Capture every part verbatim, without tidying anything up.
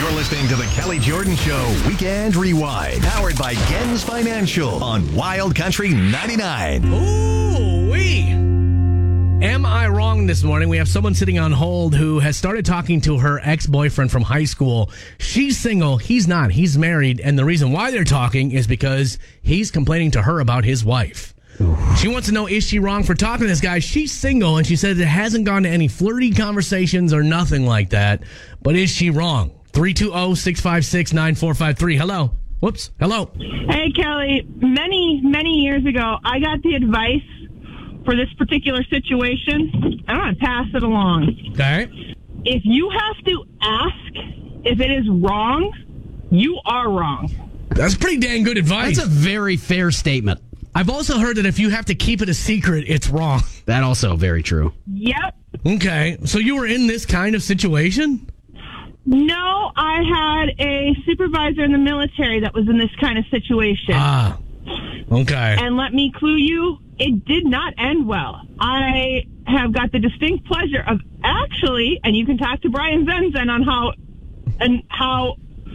You're listening to the Kelly Jordan Show Weekend Rewind, powered by Gens Financial on Wild Country ninety-nine. Ooh-wee. Am I wrong this morning? We have someone sitting on hold who has started talking to her ex-boyfriend from high school. She's single. He's not. He's married. And the reason why they're talking is because he's complaining to her about his wife. Ooh. She wants to know, is she wrong for talking to this guy? She's single, and she says it hasn't gone to any flirty conversations or nothing like that. But is she wrong? three two zero, six five six, nine four five three. Hello. Whoops. Hello. Hey, Kelly. Many, many years ago, I got the advice for this particular situation. I'm going to pass it along. Okay. If you have to ask if it is wrong, you are wrong. That's pretty dang good advice. That's a very fair statement. I've also heard that if you have to keep it a secret, it's wrong. That also very true. Yep. Okay. So you were in this kind of situation? No, I had a supervisor in the military that was in this kind of situation. Ah. Okay. And let me clue you, it did not end well. I have got the distinct pleasure of actually, and you can talk to Brian Zenzen on how and how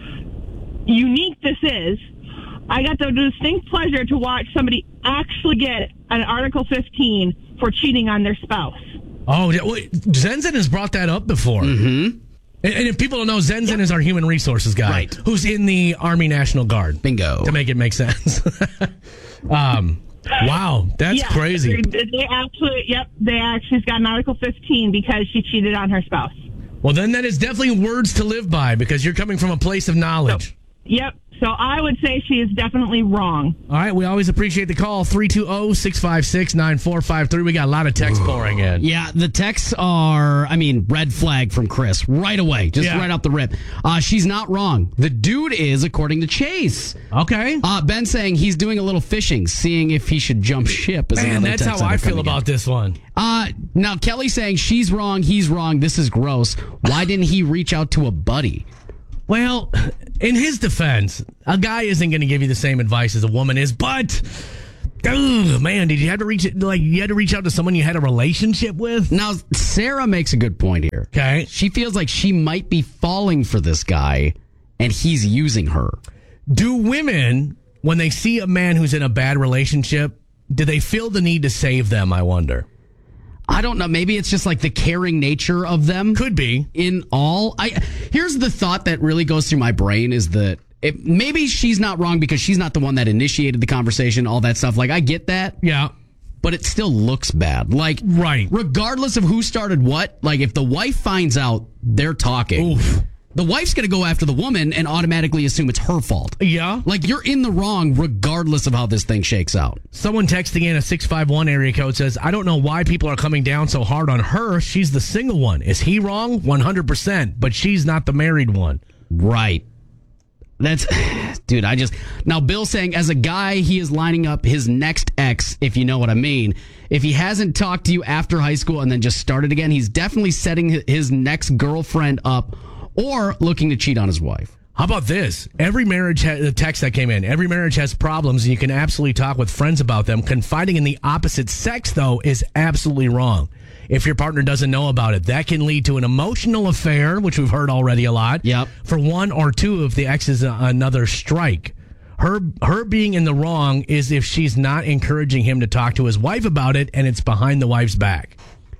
unique this is. I got the distinct pleasure to watch somebody actually get an Article fifteen for cheating on their spouse. Oh, yeah, well, Zenzen has brought that up before. Mm-hmm. And, and if people don't know, Zenzen yep. is our human resources guy, right. who's in the Army National Guard. Bingo. To make it make sense. um, wow, that's yeah, crazy. They, they actually, yep, they actually got an Article fifteen because she cheated on her spouse. Well, then that is definitely words to live by because you're coming from a place of knowledge. So, yep. So I would say she is definitely wrong. All right. We always appreciate the call. three two zero, six five six, nine four five three. We got a lot of texts pouring in. Yeah, the texts are, I mean, red flag from Chris right away. Just yeah. right out the rip. Uh, she's not wrong. The dude is, according to Chase. Okay. Uh, Ben saying he's doing a little fishing, seeing if he should jump ship. Man, that's how I feel about in. this one. Uh, now, Kelly saying she's wrong, he's wrong, this is gross. Why didn't he reach out to a buddy? Well, in his defense, a guy isn't going to give you the same advice as a woman is, but, ugh, man, did you have to reach like you had to reach out to someone you had a relationship with? Now, Sarah makes a good point here. Okay. She feels like she might be falling for this guy, and he's using her. Do women, when they see a man who's in a bad relationship, do they feel the need to save them, I wonder? I don't know. Maybe it's just like the caring nature of them. Could be. In all. I Here's the thought that really goes through my brain is that it, maybe she's not wrong because she's not the one that initiated the conversation, all that stuff. Like, I get that. Yeah. But it still looks bad. Like, right. regardless of who started what, like, if the wife finds out, they're talking. Oof. The wife's going to go after the woman and automatically assume it's her fault. Yeah. Like, you're in the wrong regardless of how this thing shakes out. Someone texting in a six five one area code says, I don't know why people are coming down so hard on her. She's the single one. Is he wrong? one hundred percent. But she's not the married one. Right. That's, dude, I just, now Bill saying, as a guy, he is lining up his next ex, if you know what I mean. If he hasn't talked to you after high school and then just started again, he's definitely setting his next girlfriend up or looking to cheat on his wife. How about this? Every marriage, ha- the text that came in, every marriage has problems, and you can absolutely talk with friends about them. Confiding in the opposite sex, though, is absolutely wrong. If your partner doesn't know about it, that can lead to an emotional affair, which we've heard already a lot. Yep. For one or two, if the ex is a- another strike. Her her being in the wrong is if she's not encouraging him to talk to his wife about it, and it's behind the wife's back.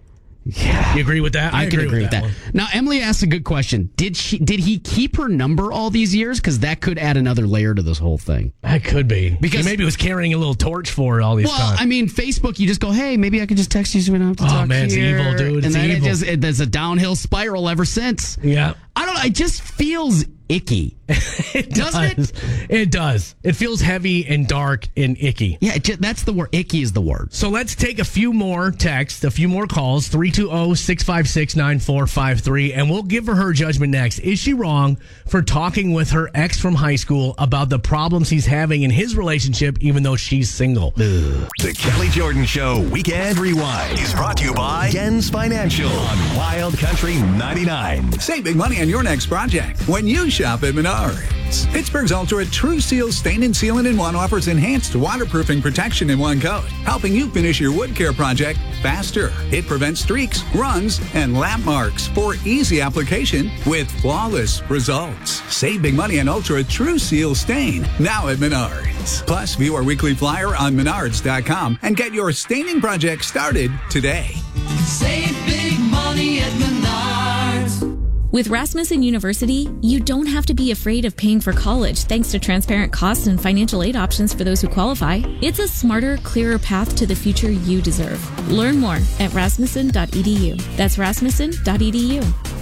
Yeah. You agree with that? I, I can agree with that. with that. Now, Emily asked a good question. Did she? Did he keep her number all these years? Because that could add another layer to this whole thing. That could be. Because he maybe was carrying a little torch for her all these well, times. Well, I mean, Facebook, you just go, hey, maybe I could just text you so we don't have to oh, talk Oh, man, here. it's evil, dude. It's and then evil. it just, it, there's a downhill spiral ever since. Yeah. I don't know. It just feels icky. It Doesn't does. it? It does. It feels heavy and dark and icky. Yeah, it just, that's the word. Icky is the word. So let's take a few more texts, a few more calls, three two zero, six five six, nine four five three, and we'll give her her judgment next. Is she wrong for talking with her ex from high school about the problems he's having in his relationship, even though she's single? Ugh. The Kelly Jordan Show Weekend Rewind is brought to you by Gens Financial on Wild Country ninety-nine. Save big money on your next project when you shop at Menards. Pittsburgh's Ultra True Seal Stain and Sealant in One offers enhanced waterproofing protection in one coat, helping you finish your wood care project faster. It prevents streaks, runs, and lap marks for easy application with flawless results. Save big money on Ultra True Seal Stain now at Menards. Plus, view our weekly flyer on menards dot com and get your staining project started today. Save big money at Menards. With Rasmussen University, you don't have to be afraid of paying for college thanks to transparent costs and financial aid options for those who qualify. It's a smarter, clearer path to the future you deserve. Learn more at rasmussen dot e d u. That's rasmussen dot e d u.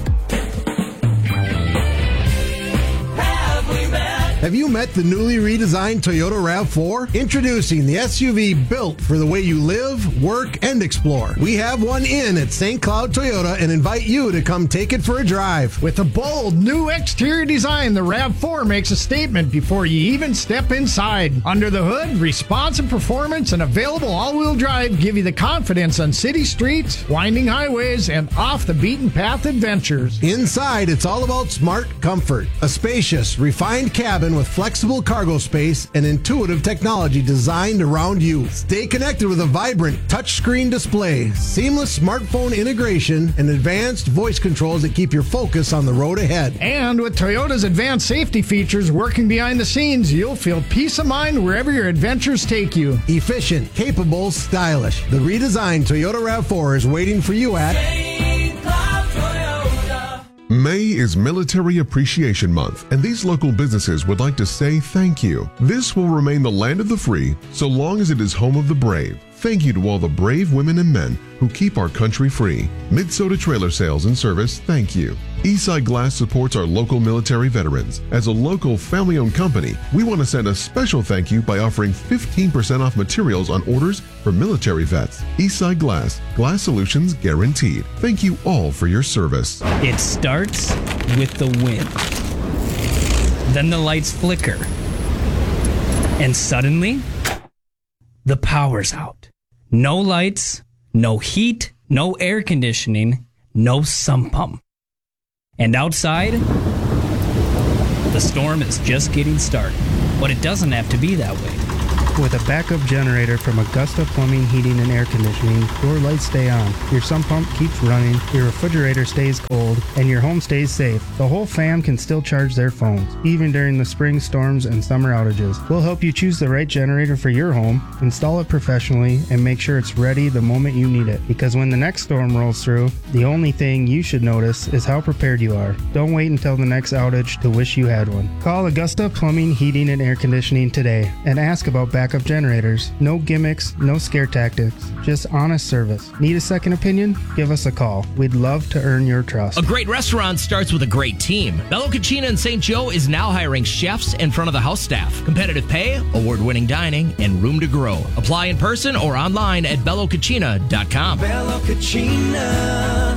Have you met the newly redesigned Toyota RAV four? Introducing the S U V built for the way you live, work, and explore. We have one in at Saint Cloud Toyota and invite you to come take it for a drive. With a bold new exterior design, the RAV four makes a statement before you even step inside. Under the hood, responsive performance and available all-wheel drive give you the confidence on city streets, winding highways, and off-the-beaten-path adventures. Inside, it's all about smart comfort. A spacious, refined cabin with flexible cargo space and intuitive technology designed around you. Stay connected with a vibrant touchscreen display, seamless smartphone integration, and advanced voice controls that keep your focus on the road ahead. And with Toyota's advanced safety features working behind the scenes, you'll feel peace of mind wherever your adventures take you. Efficient, capable, stylish. The redesigned Toyota RAV four is waiting for you at May is Military Appreciation Month, and these local businesses would like to say thank you. This will remain the land of the free so long as it is home of the brave. Thank you to all the brave women and men who keep our country free. Mid-Soda Trailer Sales and Service, thank you. Eastside Glass supports our local military veterans. As a local family-owned company, we want to send a special thank you by offering fifteen percent off materials on orders for military vets. Eastside Glass, glass solutions guaranteed. Thank you all for your service. It starts with the wind. Then the lights flicker. And suddenly, the power's out. No lights, no heat, no air conditioning, no sump pump. And outside, the storm is just getting started. But it doesn't have to be that way. With a backup generator from Augusta Plumbing, Heating, and Air Conditioning, your lights stay on, your sump pump keeps running, your refrigerator stays cold, and your home stays safe. The whole fam can still charge their phones, even during the spring storms and summer outages. We'll help you choose the right generator for your home, install it professionally, and make sure it's ready the moment you need it. Because when the next storm rolls through, the only thing you should notice is how prepared you are. Don't wait until the next outage to wish you had one. Call Augusta Plumbing, Heating, and Air Conditioning today and ask about backup Backup generators. No gimmicks, no scare tactics, just honest service. Need a second opinion? Give us a call. We'd love to earn your trust. A great restaurant starts with a great team. Bello Cucina in Saint Joe is now hiring chefs and front of the house staff. Competitive pay, award-winning dining, and room to grow. Apply in person or online at bello cucina dot com. Bello Cucina.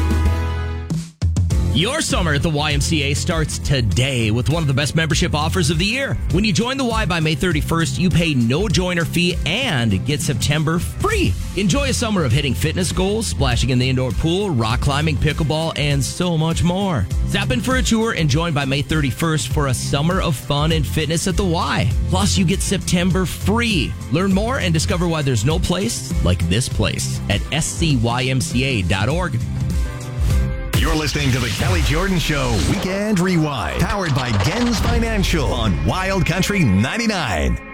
Your summer at the Y M C A starts today with one of the best membership offers of the year. When you join the Y by May thirty-first, you pay no joiner fee and get September free. Enjoy a summer of hitting fitness goals, splashing in the indoor pool, rock climbing, pickleball, and so much more. Zap in for a tour and join by May thirty-first for a summer of fun and fitness at the Y. Plus, you get September free. Learn more and discover why there's no place like this place at s c y m c a dot org. You're listening to the Kelly Jordan Show Weekend Rewind, powered by Gens Financial on Wild Country ninety-nine.